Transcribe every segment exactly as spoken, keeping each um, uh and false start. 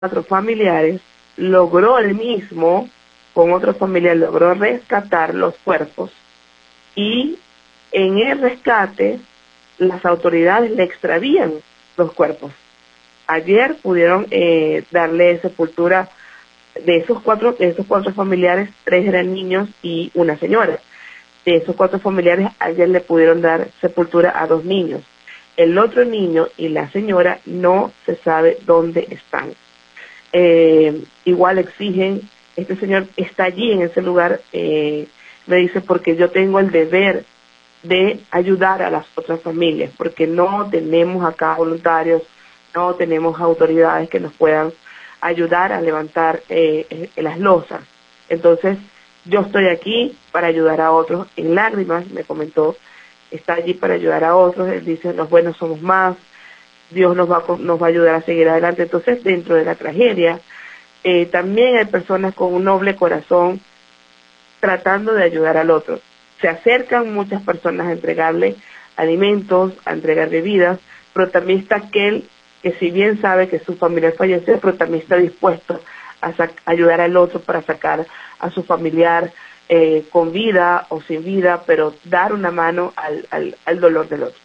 cuatro familiares, logró el mismo, con otro familiar, logró rescatar los cuerpos y en el rescate las autoridades le extravían los cuerpos. Ayer pudieron eh, darle sepultura de esos cuatro, de esos cuatro familiares, tres eran niños y una señora. De esos cuatro familiares, ayer le pudieron dar sepultura a dos niños. El otro niño y la señora no se sabe dónde están. Eh, igual exigen, este señor está allí en ese lugar, eh, me dice, porque yo tengo el deber de ayudar a las otras familias, porque no tenemos acá voluntarios, no tenemos autoridades que nos puedan ayudar a levantar eh, eh, las losas. Entonces, yo estoy aquí para ayudar a otros, en lágrimas, me comentó, está allí para ayudar a otros, él dice, los buenos somos más, Dios nos va, a, nos va a ayudar a seguir adelante. Entonces, dentro de la tragedia, eh, también hay personas con un noble corazón tratando de ayudar al otro. Se acercan muchas personas a entregarle alimentos, a entregar bebidas, pero también está aquel que si bien sabe que su familiar falleció, pero también está dispuesto a ayudar al otro para sacar a su familiar eh, con vida o sin vida, pero dar una mano al, al, al dolor del otro.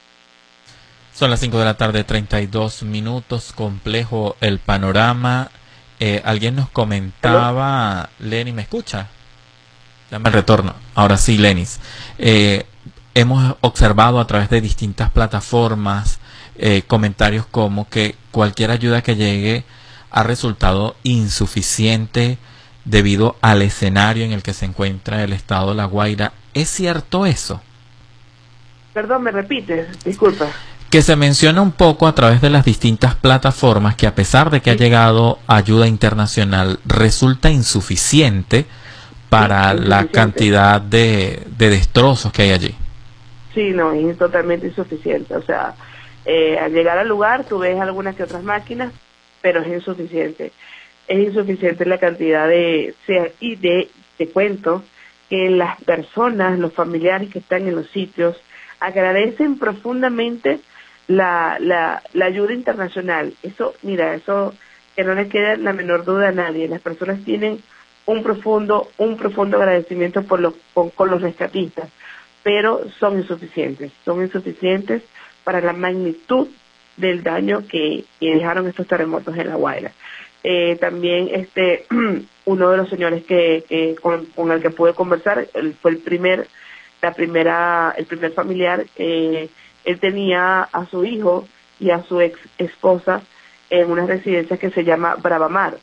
Son las cinco de la tarde, treinta y dos minutos, complejo el panorama. Eh, alguien nos comentaba, ¿Aló? Lenny, ¿me escucha? Dame el retorno. Ahora sí, Lenis. Eh, hemos observado a través de distintas plataformas eh, comentarios como que cualquier ayuda que llegue ha resultado insuficiente debido al escenario en el que se encuentra el estado de La Guaira. ¿Es cierto eso? Perdón, me repites, disculpa. Que se menciona un poco a través de las distintas plataformas que a pesar de que ha llegado ayuda internacional, resulta insuficiente para sí, la cantidad de, de destrozos que hay allí. Sí, no, es totalmente insuficiente. O sea, eh, al llegar al lugar tú ves algunas que otras máquinas, pero es insuficiente. Es insuficiente la cantidad de... Sea, y de, te cuento que las personas, los familiares que están en los sitios, agradecen profundamente la, la, la ayuda internacional. Eso, mira, eso que no le queda la menor duda a nadie. Las personas tienen un profundo, un profundo agradecimiento por los, con, con los rescatistas, pero son insuficientes, son insuficientes para la magnitud del daño que, que dejaron estos terremotos en La Guaira. Eh, también este uno de los señores que, que con, con el que pude conversar, él fue el primer, la primera, el primer familiar, eh, él tenía a su hijo y a su ex esposa en una residencia que se llama Bravamar.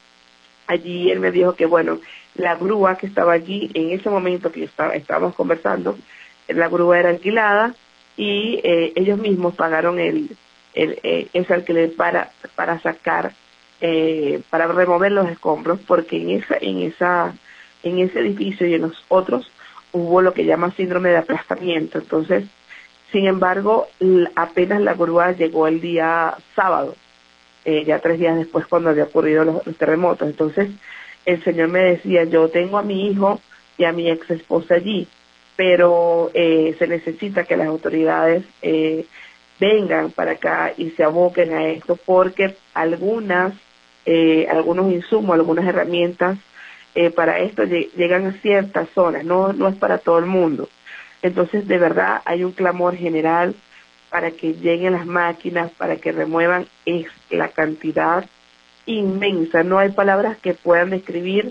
Allí él me dijo que, bueno, la grúa que estaba allí, en ese momento que estaba, estábamos conversando, la grúa era alquilada y eh, ellos mismos pagaron el, el eh, ese alquiler para, para sacar, eh, para remover los escombros, porque en esa, en esa, en ese edificio y en los otros hubo lo que llama síndrome de aplastamiento. Entonces, sin embargo, apenas la grúa llegó el día sábado, Eh, ya tres días después cuando había ocurrido los, los terremotos. Entonces el señor me decía, yo tengo a mi hijo y a mi ex esposa allí, pero eh, se necesita que las autoridades eh, vengan para acá y se aboquen a esto, porque algunas, eh, algunos insumos, algunas herramientas eh, para esto lleg llegan a ciertas zonas, no, no es para todo el mundo. Entonces de verdad hay un clamor general para que lleguen las máquinas, para que remuevan es la cantidad inmensa. No hay palabras que puedan describir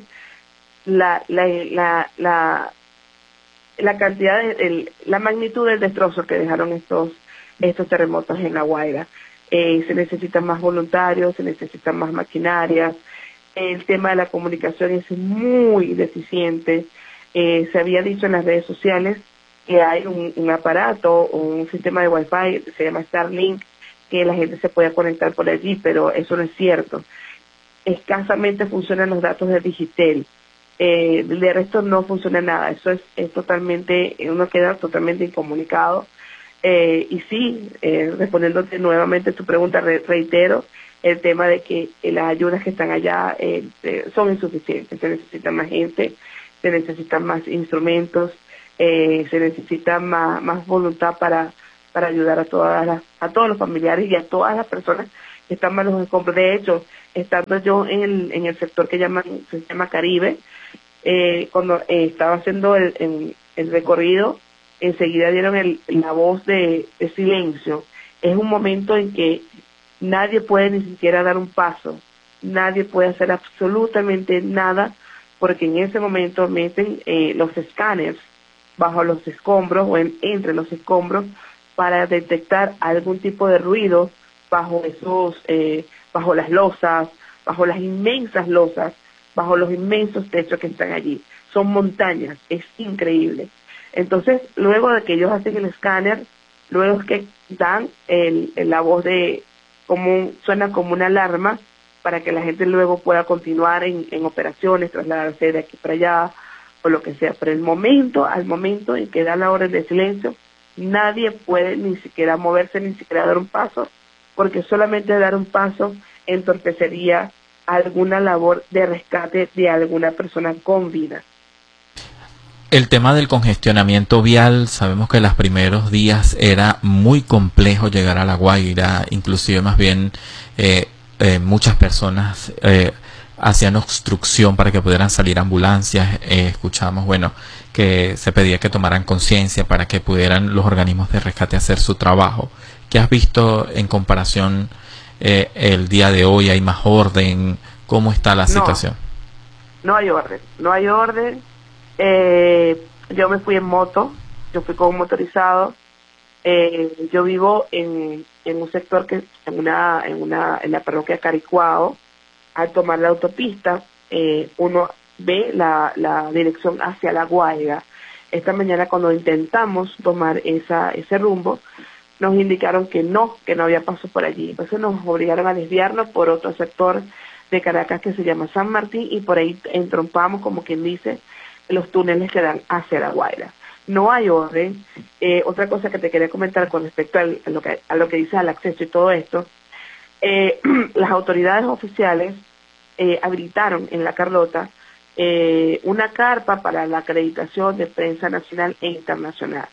la la la la, la cantidad de el, la magnitud del destrozo que dejaron estos estos terremotos en La Guaira. Eh, se necesitan más voluntarios, se necesitan más maquinarias. El tema de la comunicación es muy deficiente. Eh, se había dicho en las redes sociales que hay un, un aparato, un sistema de Wi-Fi, se llama Starlink, que la gente se puede conectar por allí, pero eso no es cierto. Escasamente funcionan los datos de Digitel. Eh, de resto no funciona nada. Eso es, es totalmente, uno queda totalmente incomunicado. Eh, y sí, eh, respondiéndote nuevamente tu pregunta, re reitero el tema de que eh, las ayudas que están allá eh, eh, son insuficientes. Se necesita más gente, se necesitan más instrumentos, Eh, se necesita más, más voluntad para, para ayudar a todas las, a todos los familiares y a todas las personas que están más los escombros. De hecho, estando yo en el, en el sector que llaman, se llama Caribe, eh, cuando eh, estaba haciendo el, el, el recorrido, enseguida dieron el, la voz de, de silencio. Es un momento en que nadie puede ni siquiera dar un paso, nadie puede hacer absolutamente nada, porque en ese momento meten eh, los escáneres bajo los escombros o en, entre los escombros para detectar algún tipo de ruido bajo esos, eh, bajo las losas, bajo las inmensas losas, bajo los inmensos techos que están allí. Son montañas, es increíble. Entonces, luego de que ellos hacen el escáner, luego es que dan el, el, la voz de, como un, suena como una alarma para que la gente luego pueda continuar en, en operaciones, trasladarse de aquí para allá o lo que sea. Pero el momento, al momento en que da la orden de silencio, nadie puede ni siquiera moverse, ni siquiera dar un paso, porque solamente dar un paso entorpecería alguna labor de rescate de alguna persona con vida. El tema del congestionamiento vial, sabemos que los primeros días era muy complejo llegar a La Guaira, inclusive más bien eh, eh, muchas personas eh, hacían obstrucción para que pudieran salir ambulancias. Eh, escuchamos, bueno, que se pedía que tomaran conciencia para que pudieran los organismos de rescate hacer su trabajo. ¿Qué has visto en comparación eh, el día de hoy? ¿Hay más orden? ¿Cómo está la No, situación? No hay orden, no hay orden. Eh, yo me fui en moto, yo fui con un motorizado. Eh, yo vivo en, en un sector que en una en una en la parroquia Caricuao. Al tomar la autopista, eh, uno ve la, la dirección hacia La Guaira. Esta mañana, cuando intentamos tomar esa ese rumbo, nos indicaron que no, que no había paso por allí. Entonces nos obligaron a desviarnos por otro sector de Caracas que se llama San Martín, y por ahí entrompamos, como quien dice, los túneles que dan hacia La Guaira. No hay orden. Eh, otra cosa que te quería comentar con respecto al, a, lo que, a lo que dice al acceso y todo esto, eh, las autoridades oficiales eh, habilitaron en La Carlota eh, una carpa para la acreditación de prensa nacional e internacional.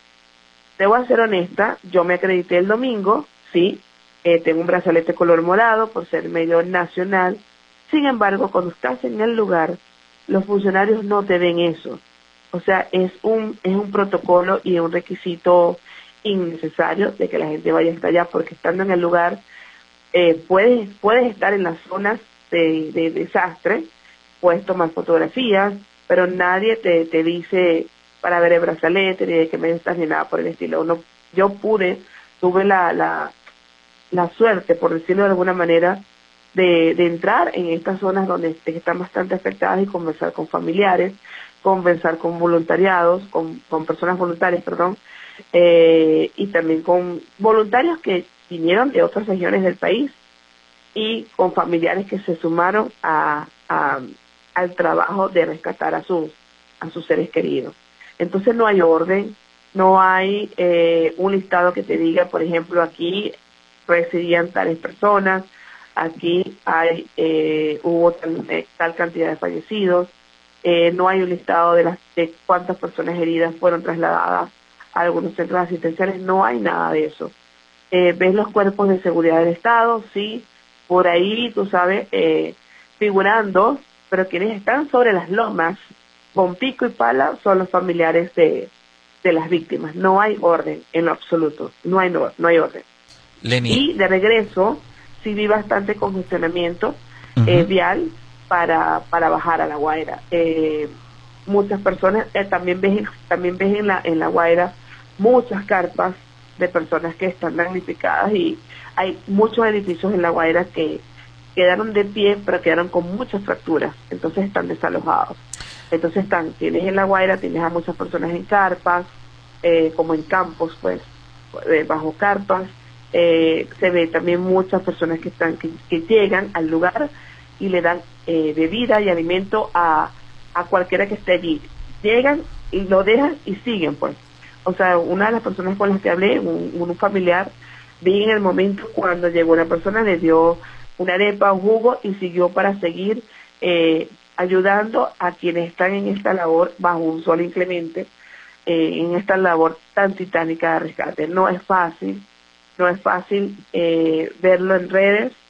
Debo ser honesta, yo me acredité el domingo, sí, eh, tengo un brazalete color morado por ser medio nacional. Sin embargo, cuando estás en el lugar, los funcionarios no te ven eso. O sea, es un es un protocolo y un requisito innecesario de que la gente vaya hasta allá, porque estando en el lugar eh, puedes puedes estar en las zonas de, de desastre, puedes tomar fotografías, pero nadie te, te dice para ver el brazalete, ni de qué medio estás, ni nada por el estilo. Uno, yo pude, tuve la, la, la suerte, por decirlo de alguna manera, de, de entrar en estas zonas donde están bastante afectadas y conversar con familiares, conversar con voluntariados, con, con personas voluntarias, perdón, eh, y también con voluntarios que vinieron de otras regiones del país y con familiares que se sumaron a, a, al trabajo de rescatar a sus, a sus seres queridos. Entonces no hay orden, no hay eh, un listado que te diga, por ejemplo, aquí residían tales personas, aquí hay eh, hubo tal, eh, tal cantidad de fallecidos, eh, no hay un listado de las de cuántas personas heridas fueron trasladadas a algunos centros asistenciales, no hay nada de eso. Eh, ves los cuerpos de seguridad del Estado, sí, por ahí, tú sabes, eh, figurando, pero quienes están sobre las lomas con pico y pala son los familiares de, de las víctimas. No hay orden en lo absoluto, no hay, no, no hay orden. Leni. Y de regreso, sí vi bastante congestionamiento uh-huh. eh, vial para para bajar a La Guaira. Eh, muchas personas, eh, también ves, también ves en la, en La Guaira muchas carpas de personas que están damnificadas, y hay muchos edificios en La Guaira que quedaron de pie, pero quedaron con muchas fracturas, entonces están desalojados. Entonces están, tienes en La Guaira, tienes a muchas personas en carpas, eh, como en campos, pues, eh, bajo carpas. Eh, se ve también muchas personas que están que, que llegan al lugar y le dan eh, bebida y alimento a, a cualquiera que esté allí. Llegan y lo dejan y siguen, pues. O sea, una de las personas con las que hablé, un, un familiar, vi en el momento cuando llegó una persona, le dio una arepa, un jugo, y siguió para seguir eh, ayudando a quienes están en esta labor bajo un sol inclemente, eh, en esta labor tan titánica de rescate. No es fácil, no es fácil eh, verlo en redes,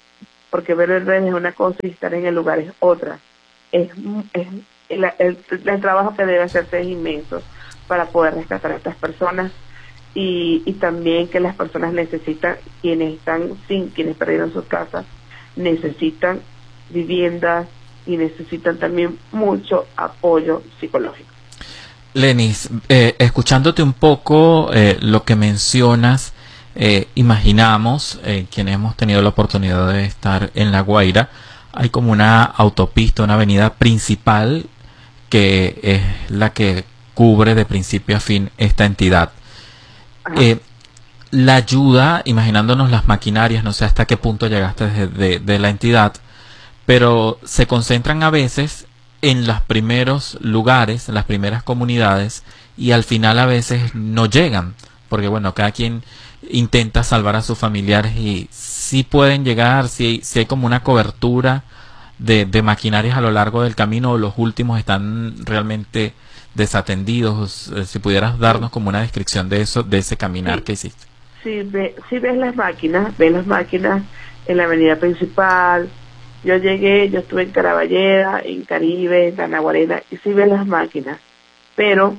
porque verlo en redes es una cosa y estar en el lugar es otra. Es, es el, el, el trabajo que debe hacerse es inmenso para poder rescatar a estas personas, y, y también que las personas necesitan, quienes están sin, quienes perdieron sus casas, necesitan viviendas y necesitan también mucho apoyo psicológico. Lenis, eh, escuchándote un poco eh, lo que mencionas, eh, imaginamos, eh, quienes hemos tenido la oportunidad de estar en La Guaira, hay como una autopista, una avenida principal que es la que cubre de principio a fin esta entidad. Eh, la ayuda, imaginándonos las maquinarias, no sé hasta qué punto llegaste de, de, de la entidad, pero se concentran a veces en los primeros lugares, en las primeras comunidades, y al final a veces no llegan, porque bueno, cada quien intenta salvar a sus familiares y sí pueden llegar, si sí, sí hay como una cobertura de, de maquinarias a lo largo del camino, o los últimos están realmente desatendidos. Si pudieras darnos como una descripción de eso, de ese caminar Sí. que hiciste. Sí, ve, sí ves las máquinas, ves las máquinas en la avenida principal. Yo llegué, yo estuve en Caraballeda, en Caribe, en Tanaguarena, y sí ves las máquinas, pero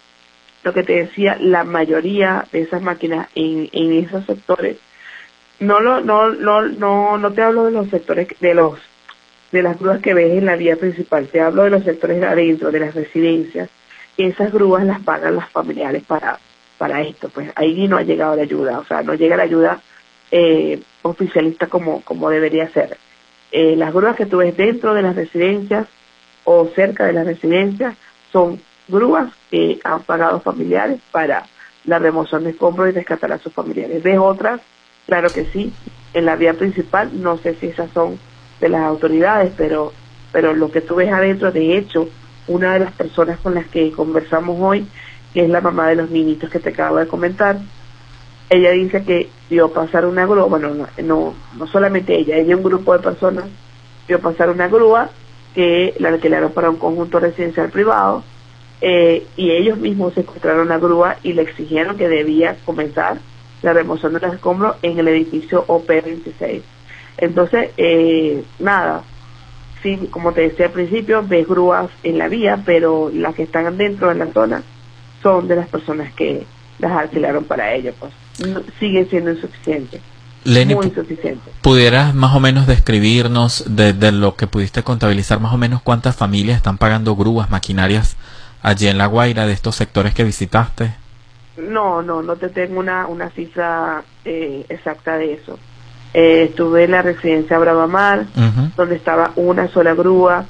lo que te decía, la mayoría de esas máquinas en, en esos sectores, no lo, no, no, no, no te hablo de los sectores de los de las grúas que ves en la vía principal, te hablo de los sectores de adentro, de las residencias. Esas grúas las pagan los familiares para para esto, pues ahí no ha llegado la ayuda, o sea, no llega la ayuda eh, oficialista como, como debería ser. Eh, las grúas que tú ves dentro de las residencias o cerca de las residencias son grúas que han pagado familiares para la remoción de escombros y rescatar a sus familiares. ¿Ves otras? Claro que sí, en la vía principal, no sé si esas son de las autoridades, pero, pero lo que tú ves adentro, de hecho, una de las personas con las que conversamos hoy, que es la mamá de los niñitos que te acabo de comentar, ella dice que vio pasar una grúa, bueno, no, no, no solamente ella, ella y un grupo de personas vio pasar una grúa que la alquilaron para un conjunto residencial privado, eh, y ellos mismos secuestraron la grúa y le exigieron que debía comenzar la remoción de los escombros en el edificio O P veintiséis. Entonces, eh, nada, sí, como te decía al principio, ves grúas en la vía, pero las que están dentro de la zona son de las personas que las alquilaron para ello, pues no, sigue siendo insuficiente. Leni, muy insuficiente. ¿Pudieras más o menos describirnos de, de lo que pudiste contabilizar, más o menos cuántas familias están pagando grúas, maquinarias allí en La Guaira, de estos sectores que visitaste? No, no, no te tengo una, una cifra eh, exacta de eso. Eh, estuve en la residencia Bravamar, uh-huh. donde estaba una sola grúa.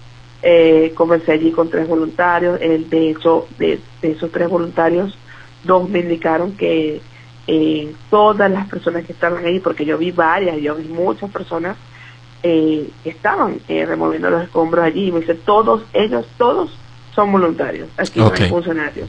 Eh, comencé allí con tres voluntarios. El, de hecho, de, de esos tres voluntarios, dos me indicaron que eh, todas las personas que estaban ahí, porque yo vi varias, yo vi muchas personas eh, que estaban eh, removiendo los escombros allí, y me dice, todos ellos, todos son voluntarios, aquí okay. no hay funcionarios.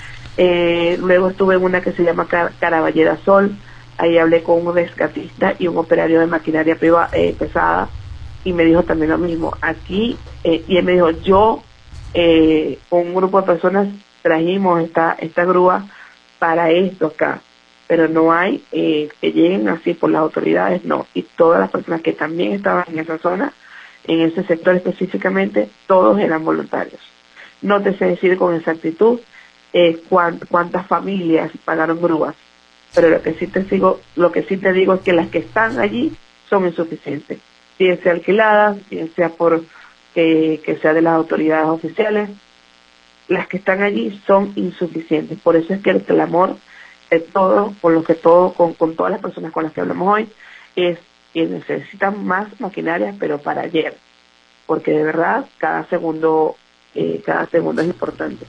Eh, luego estuve en una que se llama Car Caraballeda Sol, ahí hablé con un rescatista y un operario de maquinaria privada, eh, pesada, y me dijo también lo mismo, aquí, eh, y él me dijo, yo eh, con un grupo de personas trajimos esta, esta grúa para esto acá, pero no hay eh, que lleguen así por las autoridades, no, y todas las personas que también estaban en esa zona, en ese sector específicamente, todos eran voluntarios. No te sé decir con exactitud eh, cuán, cuántas familias pagaron grúas, pero lo que sí te sigo, lo que sí te digo es que las que están allí son insuficientes, bien sea alquiladas, bien sea por que, que sea de las autoridades oficiales, las que están allí son insuficientes. Por eso es que el clamor de todo, por lo que todo, con, con todas las personas con las que hablamos hoy, es que necesitan más maquinarias, pero para ayer, porque de verdad cada segundo, eh, cada segundo es importante.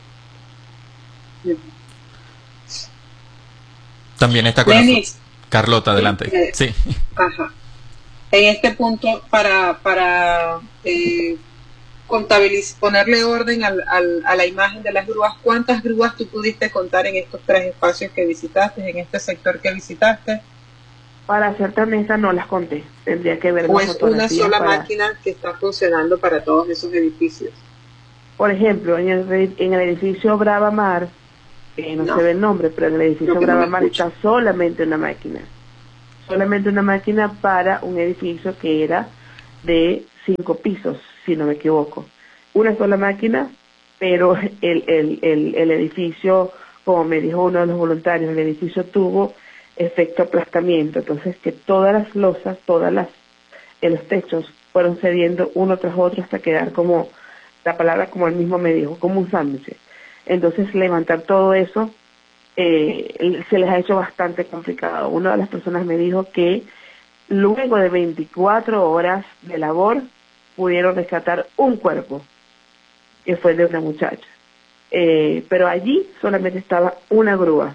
También está con nosotros Carlota, adelante. Eh, sí. Ajá. En este punto, para, para eh, contabilizar, ponerle orden al, al, a la imagen de las grúas, ¿cuántas grúas tú pudiste contar en estos tres espacios que visitaste, en este sector que visitaste? Para serte honesta, no las conté. Tendría que ver. ¿O es una sola para... máquina que está funcionando para todos esos edificios? Por ejemplo, en el, en el edificio Bravamar, eh, no, no se ve el nombre, pero en el edificio no, Bravamar no está solamente una máquina. solamente una máquina para un edificio que era de cinco pisos, si no me equivoco. Una sola máquina, pero el, el, el, el edificio, como me dijo uno de los voluntarios, el edificio tuvo efecto aplastamiento, entonces que todas las losas, todas las, en los techos fueron cediendo uno tras otro hasta quedar como, la palabra como él mismo me dijo, como un sándwich. Entonces levantar todo eso eh, se les ha hecho bastante complicado. Una de las personas me dijo que luego de veinticuatro horas de labor pudieron rescatar un cuerpo, que fue de una muchacha. Eh, pero allí solamente estaba una grúa.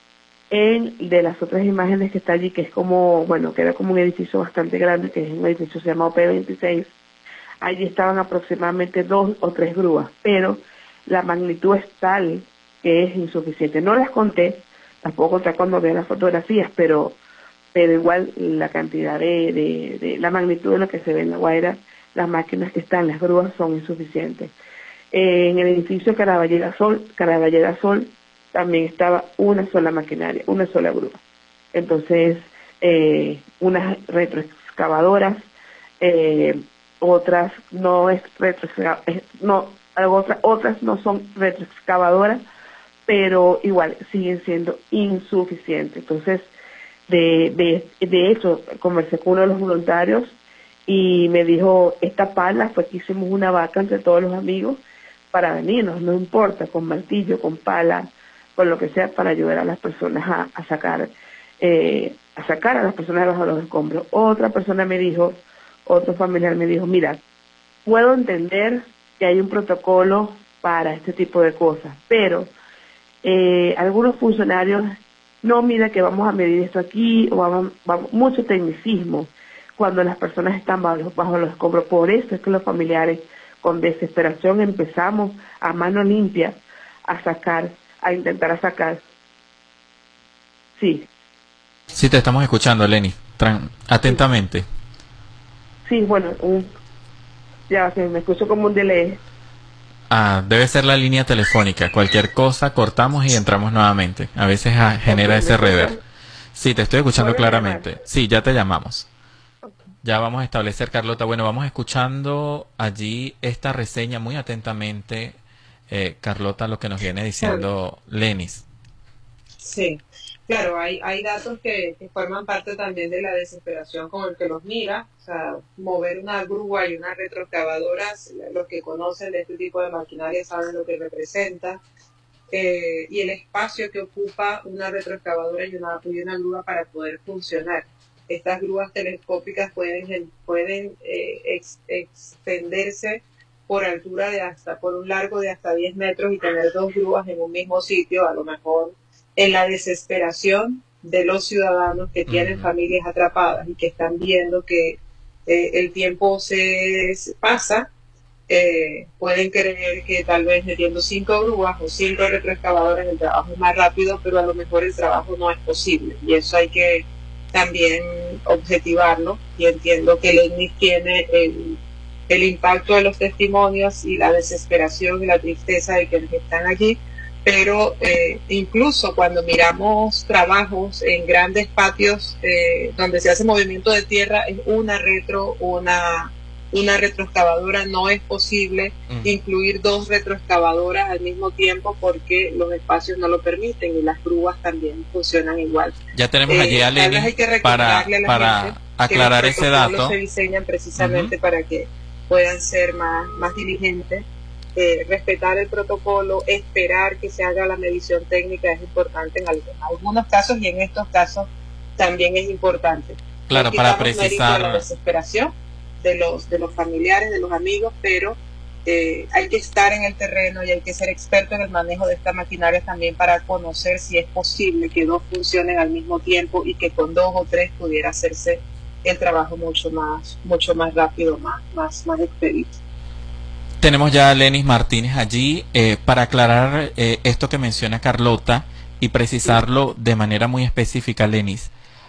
En de las otras imágenes que está allí, que es como, bueno, que era como un edificio bastante grande, que es un edificio que se llama O P veintiséis, allí estaban aproximadamente dos o tres grúas, pero la magnitud es tal que es insuficiente. No las conté, las puedo contar cuando vea las fotografías, pero pero igual la cantidad de, de, de la magnitud de lo que se ve en La Guaira, las máquinas que están, las grúas son insuficientes. Eh, en el edificio Caraballera Sol, Caraballera Sol también estaba una sola maquinaria, una sola grúa. Entonces, eh, unas retroexcavadoras, eh, otras no es retroexcavadoras, no, otras, otras no son retroexcavadoras, pero igual siguen siendo insuficientes. Entonces, de, de, de hecho, conversé con uno de los voluntarios y me dijo, esta pala fue que hicimos una vaca entre todos los amigos para venirnos, no importa, con martillo, con pala, con lo que sea, para ayudar a las personas a, a sacar eh, a sacar a las personas debajo de los escombros. Otra persona me dijo, otro familiar me dijo, mira, puedo entender que hay un protocolo para este tipo de cosas, pero eh, algunos funcionarios, no, mira que vamos a medir esto aquí, o vamos, vamos, mucho tecnicismo cuando las personas están bajo, bajo los escombros. Por eso es que los familiares, con desesperación, empezamos a mano limpia a sacar, a intentar a sacar. Sí. Sí, te estamos escuchando, Lenny. Tran atentamente. Sí, bueno, un, ya se me escucho como un delay. Ah, debe ser la línea telefónica. Cualquier cosa, cortamos y entramos nuevamente. A veces ah, genera Okay, ese reverb. Sí, te estoy escuchando claramente. Llamar? Sí, ya te llamamos. Okay. Ya vamos a establecer, Carlota. Bueno, vamos escuchando allí esta reseña muy atentamente, eh, Carlota, lo que nos viene diciendo Lenis. Sí, claro, hay, hay datos que, que forman parte también de la desesperación con el que los mira. O sea, mover una grúa y una retroexcavadora, los que conocen de este tipo de maquinaria saben lo que representa. Eh, y el espacio que ocupa una retroexcavadora y una, y una grúa para poder funcionar. Estas grúas telescópicas pueden, pueden eh, ex, extenderse por altura de hasta, por un largo de hasta diez metros y tener dos grúas en un mismo sitio, a lo mejor en la desesperación de los ciudadanos que tienen uh-huh. familias atrapadas y que están viendo que eh, el tiempo se, se pasa, eh, pueden creer que tal vez metiendo cinco grúas o cinco retroexcavadoras el trabajo es más rápido, pero a lo mejor el trabajo no es posible y eso hay que también objetivarlo. Y entiendo que Lenis tiene el, el impacto de los testimonios y la desesperación y la tristeza de quienes están allí, pero eh, incluso cuando miramos trabajos en grandes patios eh, donde se hace movimiento de tierra, es una retro, una, una retroexcavadora, no es posible uh-huh. incluir dos retroexcavadoras al mismo tiempo porque los espacios no lo permiten y las grúas también funcionan igual. Ya tenemos allí a Lenis para, a para aclarar ese dato. Se diseñan precisamente uh-huh. para que puedan ser más, más diligentes. Eh, respetar el protocolo, esperar que se haga la medición técnica es importante en algunos, algunos casos y en estos casos también es importante. Claro, Aquí para precisar la desesperación de los de los familiares, de los amigos, pero eh, hay que estar en el terreno y hay que ser experto en el manejo de esta maquinaria también para conocer si es posible que dos funcionen al mismo tiempo y que con dos o tres pudiera hacerse el trabajo mucho más mucho más rápido, más más más expedito. Tenemos ya a Lenis Martínez allí eh, para aclarar eh, esto que menciona Carlota y precisarlo de manera muy específica, Lenis.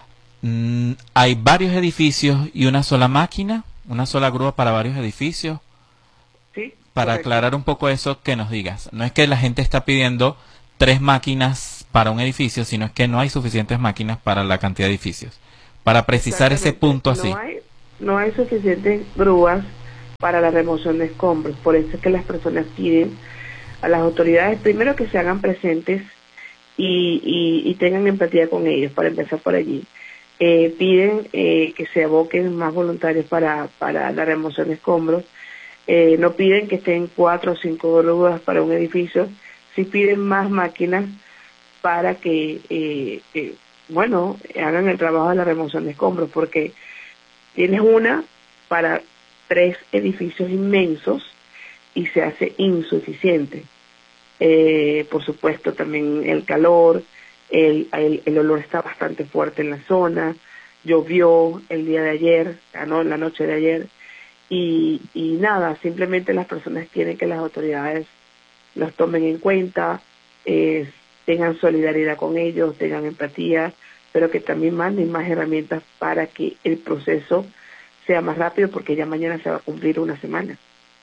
Mm, ¿hay varios edificios y una sola máquina? ¿Una sola grúa para varios edificios? Sí. Para correcto. Aclarar un poco eso, que nos digas. No es que la gente está pidiendo tres máquinas para un edificio, sino es que no hay suficientes máquinas para la cantidad de edificios. para precisar ese punto así. No hay, no hay suficientes grúas para la remoción de escombros, por eso es que las personas piden a las autoridades primero que se hagan presentes y, y, y tengan empatía con ellos, para empezar por allí. Eh, piden eh, que se aboquen más voluntarios para, para la remoción de escombros. Eh, no piden que estén cuatro o cinco grúas para un edificio, sí piden más máquinas para que, eh, eh, bueno, hagan el trabajo de la remoción de escombros, porque tienes una para tres edificios inmensos y se hace insuficiente. Eh, por supuesto, también el calor, el, el, el olor está bastante fuerte en la zona, llovió el día de ayer, no, la noche de ayer, y, y nada, simplemente las personas quieren que las autoridades los tomen en cuenta, eh, tengan solidaridad con ellos, tengan empatía, pero que también manden más herramientas para que el proceso sea más rápido, porque ya mañana se va a cumplir una semana.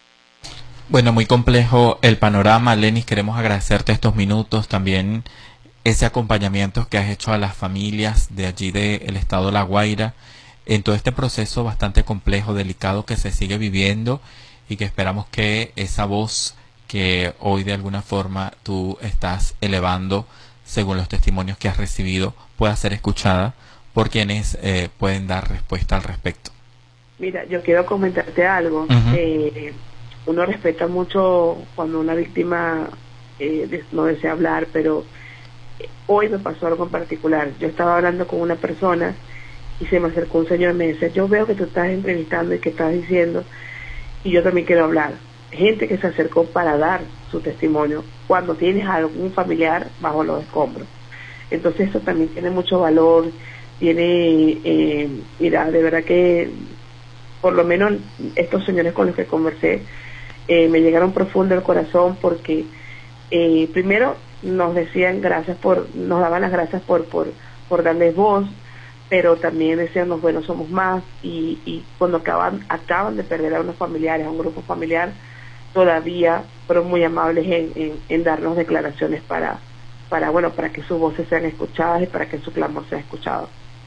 Bueno, muy complejo el panorama, Lenis, queremos agradecerte estos minutos, también ese acompañamiento que has hecho a las familias de allí del estado de La Guaira, en todo este proceso bastante complejo, delicado que se sigue viviendo, y que esperamos que esa voz que hoy de alguna forma tú estás elevando, según los testimonios que has recibido, pueda ser escuchada por quienes eh, pueden dar respuesta al respecto. Mira, yo quiero comentarte algo. Uh-huh. eh, uno respeta mucho cuando una víctima eh, no desea hablar, pero hoy me pasó algo en particular. Yo estaba hablando con una persona y se me acercó un señor y me dice: yo veo que tú estás entrevistando y que estás diciendo, y yo también quiero hablar. Gente que se acercó para dar su testimonio cuando tienes a algún familiar bajo los escombros. Entonces eso también tiene mucho valor, tiene, eh, mira, de verdad que por lo menos estos señores con los que conversé eh, me llegaron profundo al corazón, porque eh, primero nos decían gracias por, nos daban las gracias por, por, por darles voz, pero también decían, bueno, somos más, y, y cuando acaban, acaban de perder a unos familiares, a un grupo familiar, todavía fueron muy amables en, en, en darnos declaraciones para, para, bueno, para que sus voces sean escuchadas y para que su clamor sea escuchado.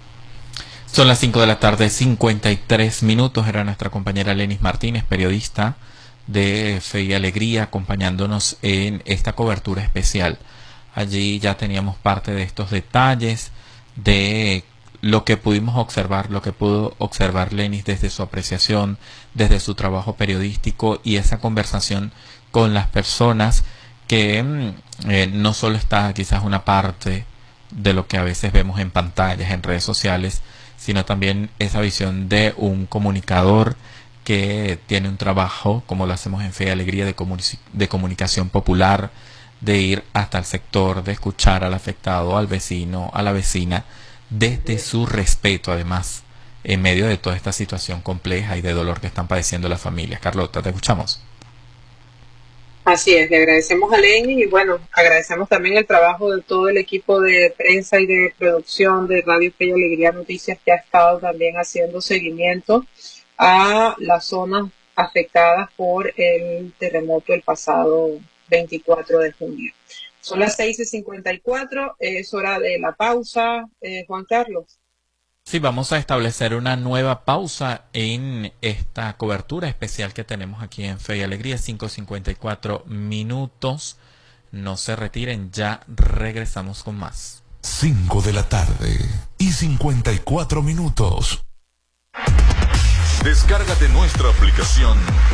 Son las cinco de la tarde, cincuenta y tres minutos. Era nuestra compañera Lenis Martínez, periodista de Fe y Alegría, acompañándonos en esta cobertura especial. Allí ya teníamos parte de estos detalles, de lo que pudimos observar, lo que pudo observar Lenis desde su apreciación, desde su trabajo periodístico, y esa conversación con las personas que eh, no solo está quizás una parte de lo que a veces vemos en pantallas, en redes sociales, sino también esa visión de un comunicador que tiene un trabajo, como lo hacemos en Fe y Alegría, de, comuni- de comunicación popular, de ir hasta el sector, de escuchar al afectado, al vecino, a la vecina, desde su respeto, además, en medio de toda esta situación compleja y de dolor que están padeciendo las familias. Carlota, te escuchamos. Así es, le agradecemos a Lenis y bueno, agradecemos también el trabajo de todo el equipo de prensa y de producción de Radio Fe y Alegría Noticias, que ha estado también haciendo seguimiento a las zonas afectadas por el terremoto el pasado veinticuatro de junio. Son las seis y cincuenta y cuatro, es hora de la pausa, eh, Juan Carlos. Sí, vamos a establecer una nueva pausa en esta cobertura especial que tenemos aquí en Fe y Alegría, cinco cincuenta y cuatro minutos. No se retiren, ya regresamos con más. cinco de la tarde y cincuenta y cuatro minutos. Descárgate nuestra aplicación